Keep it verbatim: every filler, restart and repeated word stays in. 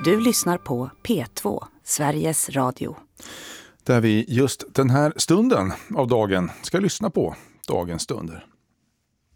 Du lyssnar på P två, Sveriges Radio. Där vi just den här stunden av dagen ska lyssna på Dagens stunder.